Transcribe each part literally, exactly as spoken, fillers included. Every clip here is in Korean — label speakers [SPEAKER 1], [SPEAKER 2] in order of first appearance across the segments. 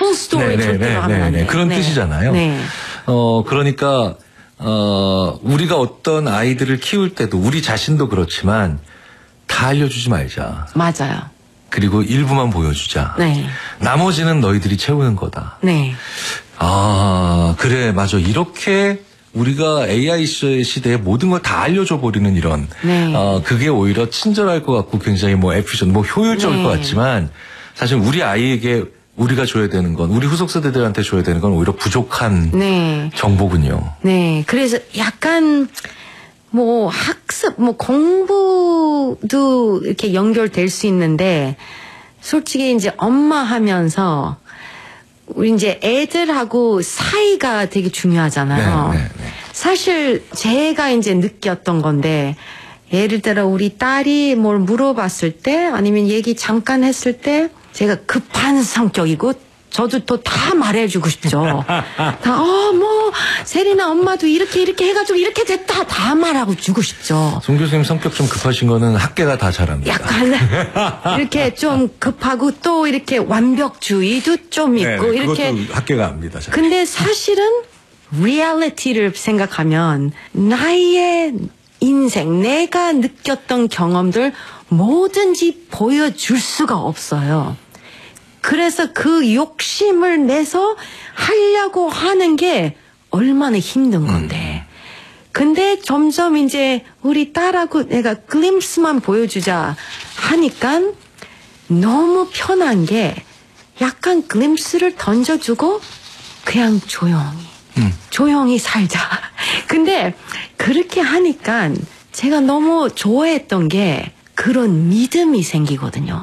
[SPEAKER 1] own story 절대로 하면 안 돼요.
[SPEAKER 2] 그런
[SPEAKER 1] 네.
[SPEAKER 2] 뜻이잖아요.
[SPEAKER 1] 네.
[SPEAKER 2] 어, 그러니까, 어, 우리가 어떤 아이들을 키울 때도 우리 자신도 그렇지만 다 알려주지 말자.
[SPEAKER 1] 맞아요.
[SPEAKER 2] 그리고 일부만 보여주자.
[SPEAKER 1] 네.
[SPEAKER 2] 나머지는 너희들이 채우는 거다.
[SPEAKER 1] 네.
[SPEAKER 2] 아, 그래, 맞아. 이렇게 우리가 에이아이 시대에 모든 걸 다 알려줘 버리는 이런,
[SPEAKER 1] 네.
[SPEAKER 2] 어, 그게 오히려 친절할 것 같고 굉장히 뭐 에피션, 뭐 효율적일
[SPEAKER 1] 네.
[SPEAKER 2] 것 같지만 사실 우리 아이에게 우리가 줘야 되는 건, 우리 후속 세대들한테 줘야 되는 건 오히려 부족한
[SPEAKER 1] 네.
[SPEAKER 2] 정보군요.
[SPEAKER 1] 네. 그래서 약간 뭐 학습, 뭐 공부도 이렇게 연결될 수 있는데 솔직히 이제 엄마 하면서 우리 이제 애들하고 사이가 되게 중요하잖아요.
[SPEAKER 2] 네, 네, 네.
[SPEAKER 1] 사실 제가 이제 느꼈던 건데 예를 들어 우리 딸이 뭘 물어봤을 때 아니면 얘기 잠깐 했을 때 제가 급한 성격이고 저도 또 다 말해주고 싶죠. 다, 어, 뭐, 세리나 엄마도 이렇게 이렇게 해가지고 이렇게 됐다. 다 말하고 주고 싶죠.
[SPEAKER 2] 송 교수님 성격 좀 급하신 거는 학계가 다 잘합니다.
[SPEAKER 1] 약간 이렇게 좀 급하고 또 이렇게 완벽주의도 좀 있고
[SPEAKER 2] 네,
[SPEAKER 1] 이렇게.
[SPEAKER 2] 그것도 학계가 압니다. 잘.
[SPEAKER 1] 근데 사실은 리얼리티를 생각하면 나의 인생, 내가 느꼈던 경험들 뭐든지 보여줄 수가 없어요. 그래서 그 욕심을 내서 하려고 하는 게 얼마나 힘든 건데. 근데 점점 이제 우리 딸하고 내가 글림스만 보여주자 하니까 너무 편한 게 약간 글림스를 던져주고 그냥 조용히, 음. 조용히 살자. 근데 그렇게 하니까 제가 너무 좋아했던 게 그런 믿음이 생기거든요.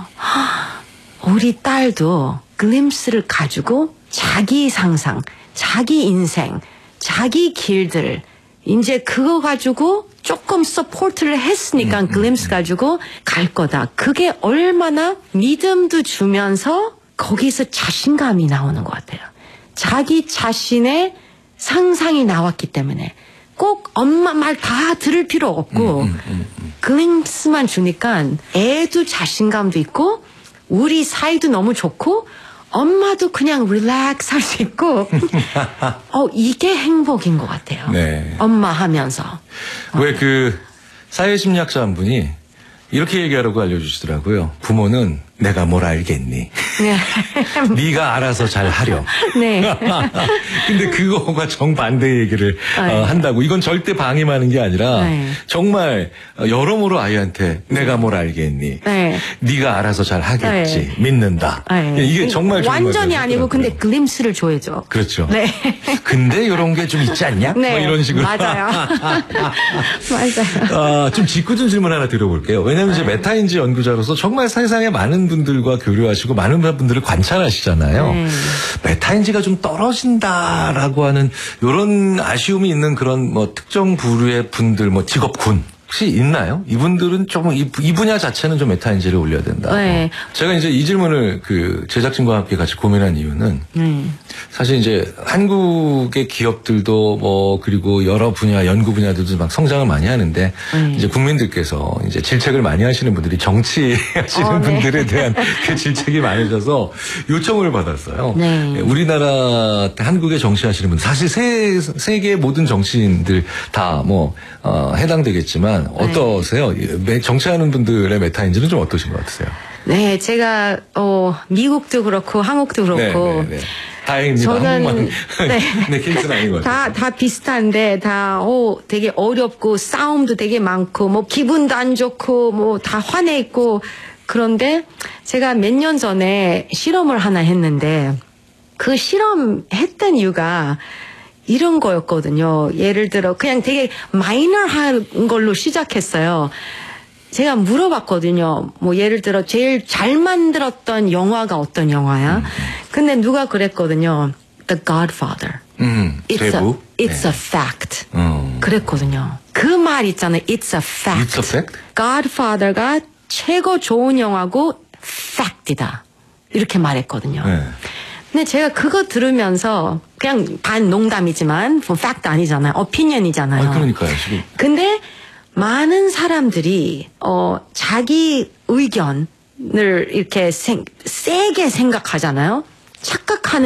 [SPEAKER 1] 우리 딸도 글림스를 가지고 자기 상상, 자기 인생, 자기 길들 이제 그거 가지고 조금 서포트를 했으니까 음, 글림스 음, 가지고 갈 거다. 그게 얼마나 믿음도 주면서 거기서 자신감이 나오는 것 같아요. 자기 자신의 상상이 나왔기 때문에 꼭 엄마 말 다 들을 필요 없고 음, 음, 음, 음. 글림스만 주니까 애도 자신감도 있고 우리 사이도 너무 좋고 엄마도 그냥 릴렉스 할 수 있고 어 이게 행복인 것 같아요.
[SPEAKER 2] 네.
[SPEAKER 1] 엄마 하면서.
[SPEAKER 2] 왜 그 사회심리학자 한 분이 이렇게 얘기하라고 알려주시더라고요. 부모는 내가 뭘 알겠니?
[SPEAKER 1] 네.
[SPEAKER 2] 네가 알아서 잘 하렴.
[SPEAKER 1] 네.
[SPEAKER 2] 근데 그거가 정반대 얘기를
[SPEAKER 1] 네.
[SPEAKER 2] 어, 한다고. 이건 절대 방임하는 게 아니라
[SPEAKER 1] 네.
[SPEAKER 2] 정말 여러모로 아이한테 내가 뭘 알겠니?
[SPEAKER 1] 네.
[SPEAKER 2] 네가 알아서 잘 하겠지.
[SPEAKER 1] 네.
[SPEAKER 2] 믿는다.
[SPEAKER 1] 네.
[SPEAKER 2] 이게 정말
[SPEAKER 1] 완전히 아니고 근데 글림스를 줘야죠.
[SPEAKER 2] 그렇죠.
[SPEAKER 1] 네.
[SPEAKER 2] 근데 이런 게 좀 있지 않냐?
[SPEAKER 1] 네.
[SPEAKER 2] 뭐 이런 식으로.
[SPEAKER 1] 맞아요. 맞아요.
[SPEAKER 2] 아, 좀 짓궂은 질문 하나 드려볼게요. 왜냐하면 이제
[SPEAKER 1] 네.
[SPEAKER 2] 메타인지 연구자로서 정말 세상에 많은 분들과 교류하시고 많은 분들을 관찰하시잖아요.
[SPEAKER 1] 네.
[SPEAKER 2] 메타인지가 좀 떨어진다라고 하는 이런 아쉬움이 있는 그런 뭐 특정 부류의 분들, 뭐 직업군 혹시 있나요? 이분들은 조금 이, 이 분야 자체는 좀 메타인지를 올려야 된다.
[SPEAKER 1] 네.
[SPEAKER 2] 제가 이제 이 질문을 그 제작진과 함께 같이 고민한 이유는
[SPEAKER 1] 네.
[SPEAKER 2] 사실 이제 한국의 기업들도 뭐 그리고 여러 분야 연구 분야들도 막 성장을 많이 하는데
[SPEAKER 1] 네.
[SPEAKER 2] 이제 국민들께서 이제 질책을 많이 하시는 분들이 정치하시는
[SPEAKER 1] 어, 네.
[SPEAKER 2] 분들에 대한 그 질책이 많으셔서 요청을 받았어요.
[SPEAKER 1] 네.
[SPEAKER 2] 우리나라 한국의 정치하시는 분들 사실 세, 세계의 모든 정치인들 다 뭐 어, 해당되겠지만 어떠세요? 네. 정치하는 분들의 메타인지는 좀 어떠신 것 같으세요?
[SPEAKER 1] 네, 제가 어 미국도 그렇고 한국도 그렇고
[SPEAKER 2] 네, 네, 네. 다행입니다.
[SPEAKER 1] 저는
[SPEAKER 2] 네, 네 케이스는 아닌 것 같아요.
[SPEAKER 1] 다, 다 비슷한데 다 어, 되게 어렵고 싸움도 되게 많고 뭐 기분도 안 좋고 뭐 다 화내 있고 그런데 제가 몇 년 전에 실험을 하나 했는데 그 실험 했던 이유가 이런 거였거든요. 예를 들어 그냥 되게 마이너한 걸로 시작했어요. 제가 물어봤거든요. 뭐 예를 들어 제일 잘 만들었던 영화가 어떤 영화야? 근데 누가 그랬거든요. The Godfather.
[SPEAKER 2] 음,
[SPEAKER 1] It's, a,
[SPEAKER 2] 대부?
[SPEAKER 1] it's
[SPEAKER 2] 네.
[SPEAKER 1] a fact.
[SPEAKER 2] 음.
[SPEAKER 1] 그랬거든요. 그 말 있잖아요. It's a fact.
[SPEAKER 2] It's a fact?
[SPEAKER 1] Godfather가 최고 좋은 영화고 fact이다. 이렇게 말했거든요.
[SPEAKER 2] 네.
[SPEAKER 1] 근데 제가 그거 들으면서 그냥 반 농담이지만 뭐 fact 아니잖아요. opinion이잖아요.
[SPEAKER 2] 아, 그러니까요. 지금.
[SPEAKER 1] 근데 많은 사람들이 어 자기 의견을 이렇게 생, 세게 생각하잖아요. 착각하는